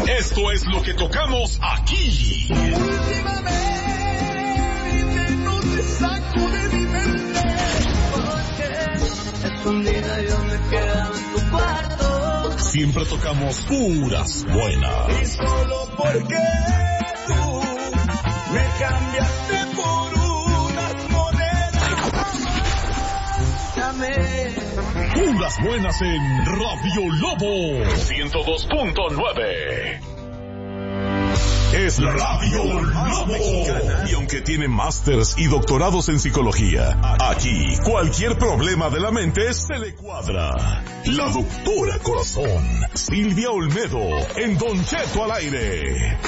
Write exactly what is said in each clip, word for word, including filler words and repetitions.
Esto es lo que tocamos aquí. Últimamente no te saco de mi mente, porque escondida yo me quedo en tu cuarto. Siempre tocamos puras buenas. Y solo porque tú me cambiaste por unas monedas. Dame. Puras buenas en Radio Lobo ciento dos punto nueve. Es la Radio Lobo. Y aunque tiene másters y doctorados en psicología, aquí cualquier problema de la mente se le cuadra. La doctora Corazón, Silvia Olmedo, en Don Cheto al aire.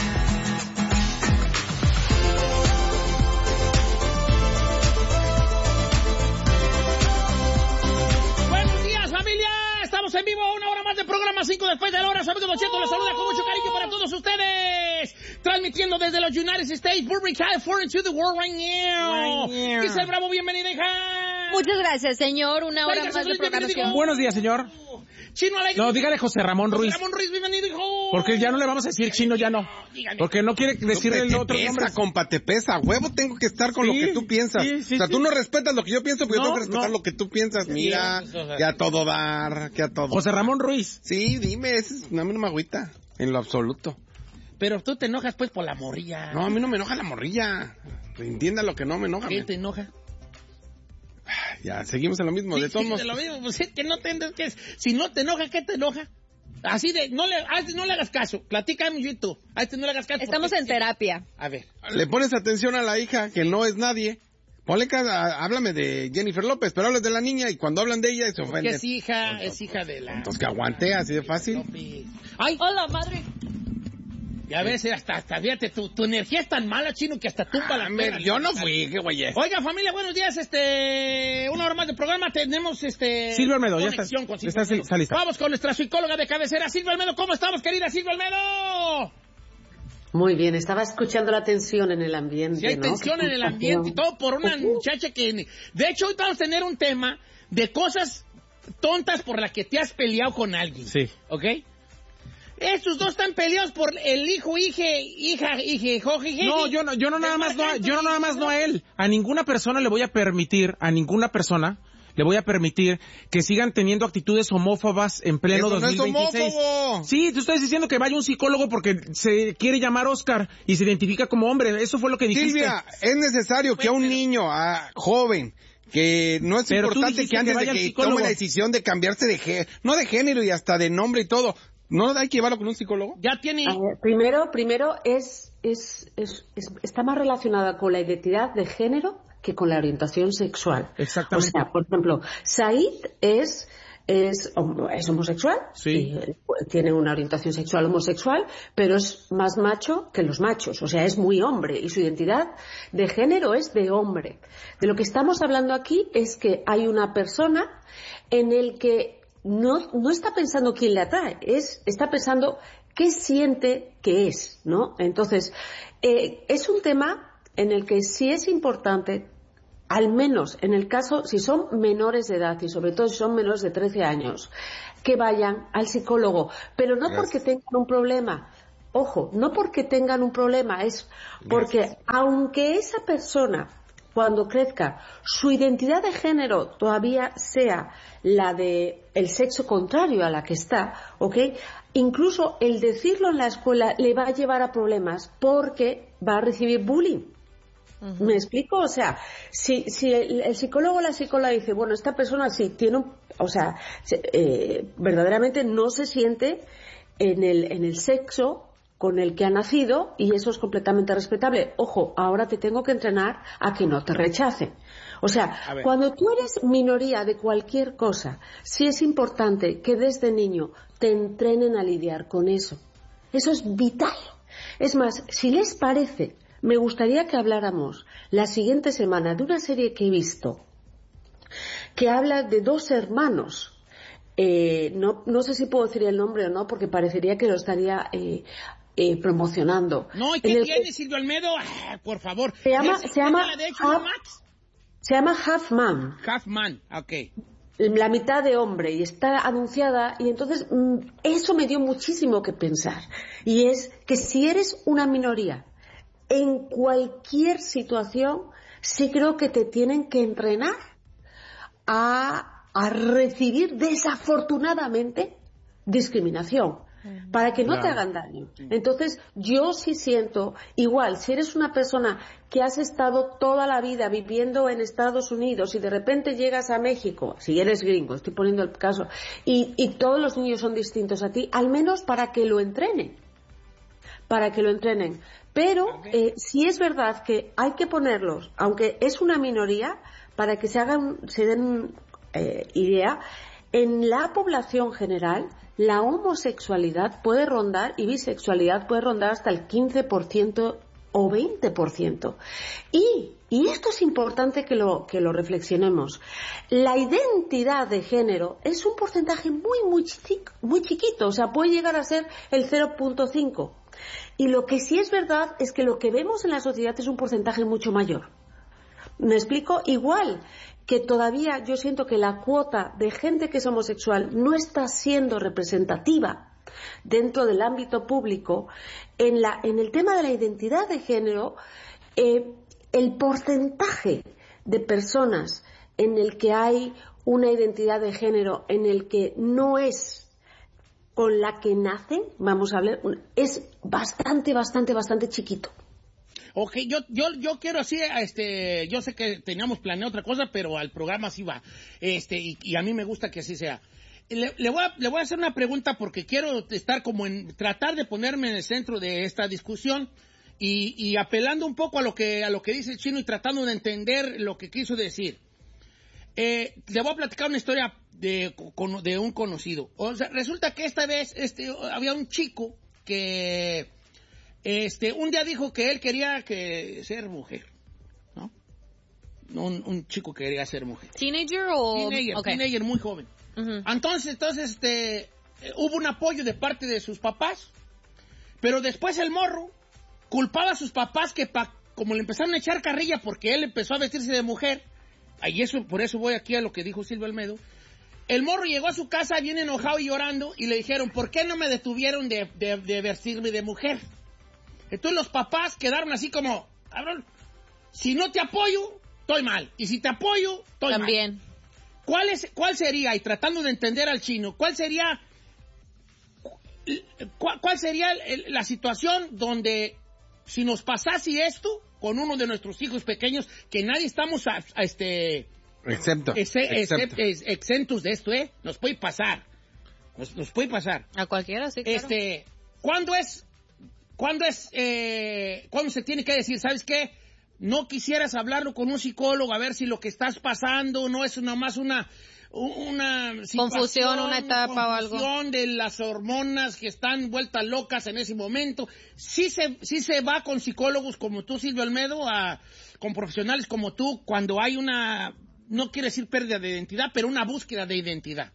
En vivo, una hora más de programa, cinco después de la hora. Su amigo Don Cheto les saluda con mucho cariño para todos ustedes. Transmitiendo desde los United States, Burbank, California, to the world right now. Giselle Bravo, bienvenida, hija. Muchas gracias, señor. Una hora más de programación. Buenos días, señor. Chino Alegre. No, dígale José Ramón Ruiz. José Ramón Ruiz, bienvenido, hijo. Porque ya no le vamos a decir chino, ya no. Dígame. Porque no quiere decirle el otro nombre. Pesa, compa, te pesa. Huevo, tengo que estar con sí, lo que tú piensas. Sí, sí, o sea, sí. Tú no respetas lo que yo pienso, pero no, yo tengo que respetar no. lo que tú piensas. Mira, sí, que a todo dar, que a todo. José Ramón Ruiz. Sí, dime, ese es, a mí no me agüita, en lo absoluto. Pero tú te enojas, pues, por la morrilla. No, a mí no me enoja la morrilla. Entienda lo que no me enoja. ¿Qué man. te enoja? Ya, seguimos en lo mismo, sí, de todos sí, modos. De lo mismo, pues es que no te que es, si no te enoja, ¿qué te enoja? Así de, no le, a este no le hagas caso, platícame y tú, a este no le hagas caso. Estamos en terapia. A ver. Le pones atención a la hija, que no es nadie. Ponle casa, háblame de Jennifer López, pero hables de la niña y cuando hablan de ella se ofenden. Porque es hija, entonces, es hija de la... Entonces que aguante, así de fácil. ¡Ay! ¡Hola, madre! Ya ves, hasta, hasta, fíjate, tu, tu energía es tan mala, Chino, que hasta tumba la mera. Yo no fui, qué güey es. Oiga, familia, buenos días, este, una hora más de programa, tenemos, este... Silvia Olmedo, ya está, con Silvia está, está lista. Vamos con nuestra psicóloga de cabecera, Silvia Olmedo, ¿cómo estamos, querida Silvia Olmedo? Muy bien, estaba escuchando la tensión en el ambiente, sí, hay ¿no? tensión en el ambiente y todo por una muchacha que... De hecho, hoy vamos a tener un tema de cosas tontas por las que te has peleado con alguien. Sí. ¿Ok? Estos dos están peleados por el hijo, hije, hija, hije, joje, No, yo no, yo no nada más no, a, yo no nada más no a él. A ninguna persona le voy a permitir, a ninguna persona le voy a permitir que sigan teniendo actitudes homófobas en pleno dos mil veintiséis. No es homófobo. Sí, tú estás diciendo que vaya un psicólogo porque se quiere llamar Oscar y se identifica como hombre. Eso fue lo que dijiste. Silvia, es necesario que a un niño, a joven, que no es pero importante que antes que de que tome la decisión de cambiarse de género, no de género y hasta de nombre y todo, ¿no hay que llevarlo con un psicólogo? Ya tiene... A ver, primero, primero es, es, es, es, está más relacionada con la identidad de género que con la orientación sexual. Exactamente. O sea, por ejemplo, Said es... Es, es homosexual, sí. y tiene una orientación sexual homosexual, pero es más macho que los machos, o sea, es muy hombre, y su identidad de género es de hombre. De lo que estamos hablando aquí es que hay una persona en el que no, no está pensando quién le atrae, es, está pensando qué siente que es, ¿no? Entonces, eh, es un tema en el que sí es importante, al menos en el caso, si son menores de edad y sobre todo si son menores de trece años, que vayan al psicólogo, pero no Gracias. porque tengan un problema, ojo, no porque tengan un problema, es porque Gracias. aunque esa persona cuando crezca su identidad de género todavía sea la de el sexo contrario a la que está, ¿ok? Incluso el decirlo en la escuela le va a llevar a problemas porque va a recibir bullying. Uh-huh. ¿Me explico? O sea, si, si el, el psicólogo o la psicóloga dice, bueno, esta persona sí tiene un, o sea, se, eh, verdaderamente no se siente en el, en el sexo con el que ha nacido y eso es completamente respetable. Ojo, ahora te tengo que entrenar a que no te rechacen. O sea, cuando tú eres minoría de cualquier cosa, sí es importante que desde niño te entrenen a lidiar con eso. Eso es vital. Es más, si les parece, me gustaría que habláramos la siguiente semana de una serie que he visto que habla de dos hermanos. Eh, no, no sé si puedo decir el nombre o no porque parecería que lo estaría eh, eh, promocionando. No, ¿y qué tiene, Silvio Olmedo? Ah, por favor. Se llama, se llama, de Half, se llama Half Man. Half Man, ok. la mitad de hombre y está anunciada, y entonces eso me dio muchísimo que pensar. Y es que si eres una minoría en cualquier situación, sí creo que te tienen que entrenar a, a recibir desafortunadamente discriminación, para que no claro. te hagan daño. Entonces, yo sí siento, igual, si eres una persona que has estado toda la vida viviendo en Estados Unidos y de repente llegas a México, si eres gringo, estoy poniendo el caso, y, y todos los niños son distintos a ti, al menos para que lo entrenen, para que lo entrenen. Pero eh, sí es verdad que hay que ponerlos, aunque es una minoría, para que se hagan, se den eh, idea, en la población general, la homosexualidad puede rondar y bisexualidad puede rondar hasta el quince por ciento o veinte por ciento. Y, y esto es importante que lo, que lo reflexionemos. La identidad de género es un porcentaje muy, muy, chiqui, muy chiquito, o sea, puede llegar a ser el cero punto cinco. Y lo que sí es verdad es que lo que vemos en la sociedad es un porcentaje mucho mayor. ¿Me explico? Igual que todavía yo siento que la cuota de gente que es homosexual no está siendo representativa dentro del ámbito público, en, la, en el tema de la identidad de género, eh, el porcentaje de personas en el que hay una identidad de género en el que no es con la que nacen, vamos a hablar, es bastante, bastante, bastante chiquito. Ok, yo, yo, yo quiero así, este, yo sé que teníamos planeado otra cosa, pero al programa sí va, este, y, y a mí me gusta que así sea. Le, le, voy a, le voy a hacer una pregunta porque quiero estar como en, tratar de ponerme en el centro de esta discusión y, y apelando un poco a lo que, a lo que dice el Chino y tratando de entender lo que quiso decir. Eh, le voy a platicar una historia de, de un conocido. O sea, resulta que esta vez, este, había un chico que, Este, un día dijo que él quería que ser mujer, ¿no? Un, un chico que quería ser mujer. ¿Teenager o...? Teenager, okay. teenager muy joven. Uh-huh. Entonces, entonces, este, eh, hubo un apoyo de parte de sus papás, pero después el morro culpaba a sus papás que, pa, como le empezaron a echar carrilla porque él empezó a vestirse de mujer, y eso, por eso voy aquí a lo que dijo Silvio Almedo. El morro llegó a su casa bien enojado y llorando, y le dijeron, ¿por qué no me detuvieron de, de, de vestirme de mujer? Entonces los papás quedaron así como, cabrón, si no te apoyo, estoy mal. Y si te apoyo, estoy También. mal. ¿Cuál es, cuál sería, y tratando de entender al Chino, cuál sería, cuál, cuál sería el, la situación donde, si nos pasase esto con uno de nuestros hijos pequeños, que nadie estamos a, a este... Excepto. Exe, excepto. Ex, exentos de esto, ¿eh? Nos puede pasar. Nos, nos puede pasar. A cualquiera, sí, claro. Este, ¿cuándo es... ¿Cuándo es, eh, cuándo se tiene que decir, ¿sabes qué? No quisieras hablarlo con un psicólogo a ver si lo que estás pasando no es nomás una, una confusión, una etapa una o algo. Confusión de las hormonas que están vueltas locas en ese momento. Sí se, sí se va con psicólogos como tú, Silvio Almedo, a, con profesionales como tú, cuando hay una, no quiero decir pérdida de identidad, pero una búsqueda de identidad.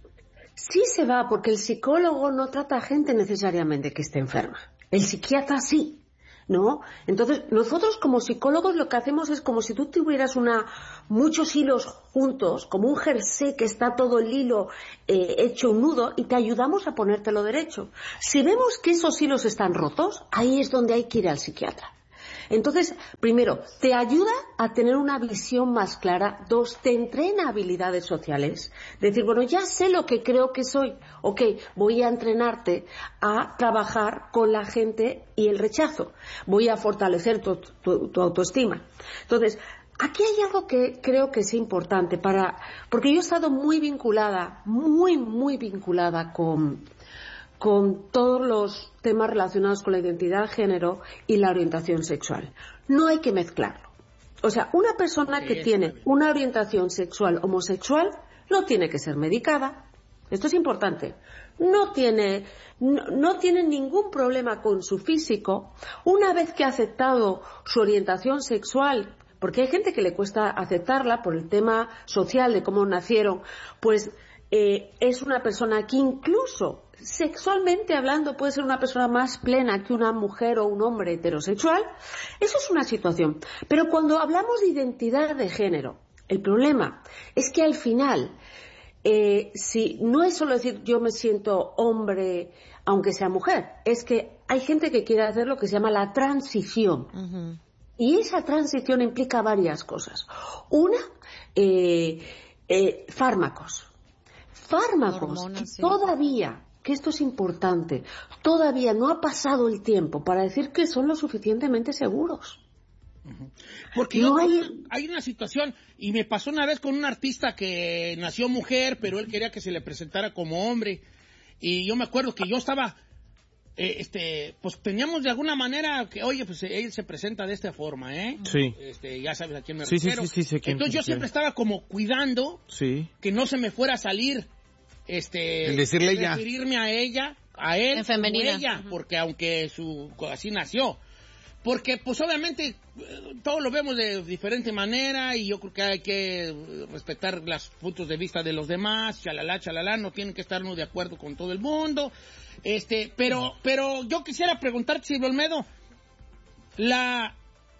Sí se va, porque el psicólogo no trata a gente necesariamente que esté enferma. El psiquiatra sí, ¿no? Entonces, nosotros como psicólogos lo que hacemos es como si tú tuvieras una, muchos hilos juntos, como un jersey que está todo el hilo eh, hecho un nudo, y te ayudamos a ponértelo derecho. Si vemos que esos hilos están rotos, ahí es donde hay que ir al psiquiatra. Entonces, primero, te ayuda a tener una visión más clara. Dos, te entrena habilidades sociales. Decir, bueno, ya sé lo que creo que soy. Ok, voy a entrenarte a trabajar con la gente y el rechazo. Voy a fortalecer tu, tu, tu autoestima. Entonces, aquí hay algo que creo que es importante para, porque yo he estado muy vinculada, muy, muy vinculada con... con todos los temas relacionados con la identidad de género y la orientación sexual. No hay que mezclarlo. O sea, una persona que tiene una orientación sexual homosexual no tiene que ser medicada. Esto es importante. No tiene, no, no tiene ningún problema con su físico. Una vez que ha aceptado su orientación sexual, porque hay gente que le cuesta aceptarla por el tema social de cómo nacieron, pues eh, es una persona que incluso sexualmente hablando puede ser una persona más plena que una mujer o un hombre heterosexual. Eso es una situación. Pero cuando hablamos de identidad de género, el problema es que al final eh, si no es solo decir yo me siento hombre aunque sea mujer, es que hay gente que quiere hacer lo que se llama la transición. Uh-huh. Y esa transición implica varias cosas. Una, eh, eh, fármacos. Fármacos Hormonas, sí. Todavía, que esto es importante, todavía no ha pasado el tiempo para decir que son lo suficientemente seguros. Uh-huh. Porque no yo, hay... hay una situación, y me pasó una vez con un artista que nació mujer, pero él quería que se le presentara como hombre. Y yo me acuerdo que yo estaba, eh, este, pues teníamos de alguna manera que, oye, pues él se presenta de esta forma, ¿eh? Sí. Este, ya sabes a quién me sí, refiero. Sí, sí, sí, sí, quién, Entonces yo siempre estaba como cuidando sí. que no se me fuera a salir, este, el decirle ella, referirme a ella, a él, en femenina, ella, uh-huh. porque aunque su así nació. Porque, pues, obviamente, todo lo vemos de diferente manera y yo creo que hay que respetar los puntos de vista de los demás, chalala, chalala, no tienen que estar uno de acuerdo con todo el mundo. Este, pero, pero yo quisiera preguntarte, Silvio Olmedo, la,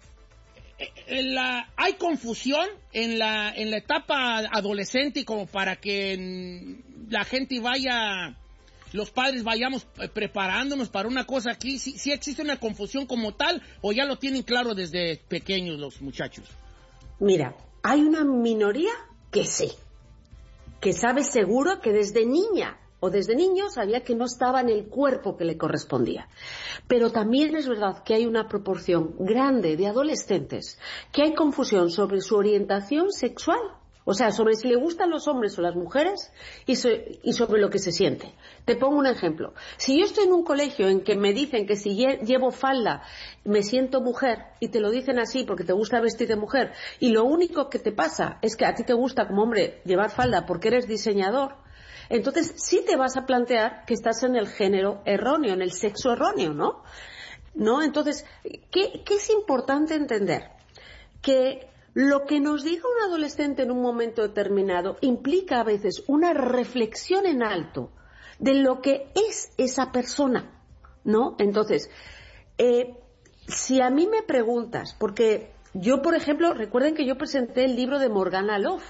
la, ¿hay confusión en la, en la etapa adolescente como para que la gente vaya... los padres vayamos preparándonos para una cosa aquí? ¿Sí, sí existe una confusión como tal o ya lo tienen claro desde pequeños los muchachos? Mira, hay una minoría que sí, que sabe seguro que desde niña o desde niño sabía que no estaba en el cuerpo que le correspondía. Pero también es verdad que hay una proporción grande de adolescentes que hay confusión sobre su orientación sexual. O sea, sobre si le gustan los hombres o las mujeres y, so, y sobre lo que se siente. Te pongo un ejemplo. Si yo estoy en un colegio en que me dicen que si llevo falda me siento mujer y te lo dicen así porque te gusta vestir de mujer y lo único que te pasa es que a ti te gusta como hombre llevar falda porque eres diseñador, entonces sí te vas a plantear que estás en el género erróneo, en el sexo erróneo, ¿no? ¿No? Entonces, ¿qué, qué es importante entender? Que lo que nos diga un adolescente en un momento determinado implica a veces una reflexión en alto de lo que es esa persona, ¿no? Entonces, eh, si a mí me preguntas, porque yo, por ejemplo, recuerden que yo presenté el libro de Morgana Love,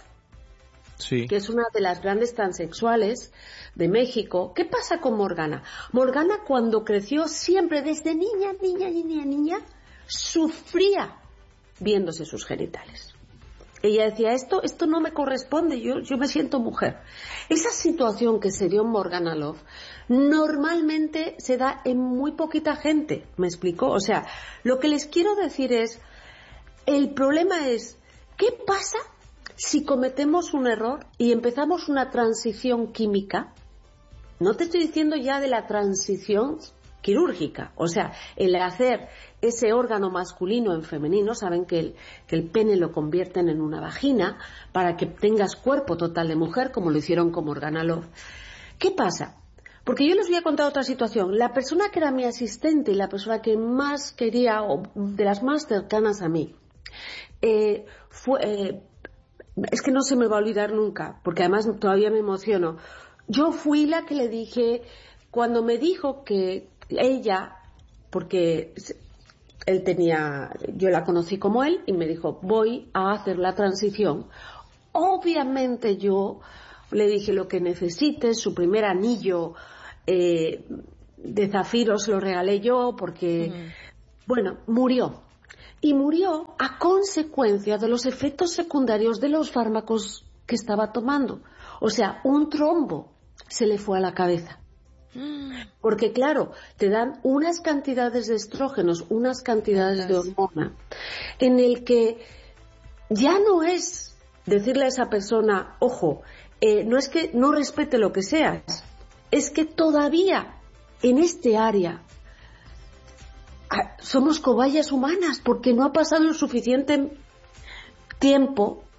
sí. que es una de las grandes transexuales de México. ¿Qué pasa con Morgana? Morgana, cuando creció, siempre desde niña, niña, niña, niña, sufría viéndose sus genitales. Ella decía, esto, esto no me corresponde, yo, yo me siento mujer. Esa situación que se dio en Morgana Love normalmente se da en muy poquita gente, ¿me explico? O sea, lo que les quiero decir es, el problema es, ¿qué pasa si cometemos un error y empezamos una transición química? No te estoy diciendo ya de la transición quirúrgica, o sea, el hacer ese órgano masculino en femenino, saben que el, que el pene lo convierten en una vagina para que tengas cuerpo total de mujer, como lo hicieron con Morgana Love. ¿Qué pasa? Porque yo les voy a contar otra situación. La persona que era mi asistente y la persona que más quería, o de las más cercanas a mí, eh, fue, eh, es que no se me va a olvidar nunca, porque además todavía me emociono. Yo fui la que le dije, cuando me dijo que ella, porque él tenía, yo la conocí como él y me dijo, voy a hacer la transición. Obviamente yo le dije lo que necesites, su primer anillo eh, de zafiros lo regalé yo porque, uh-huh. bueno, murió. Y murió a consecuencia de los efectos secundarios de los fármacos que estaba tomando. O sea, un trombo se le fue a la cabeza. Porque claro, te dan unas cantidades de estrógenos, unas cantidades de hormona, en el que ya no es decirle a esa persona, ojo, eh, no es que no respete lo que seas, es que todavía en este área somos cobayas humanas porque no ha pasado el suficiente tiempo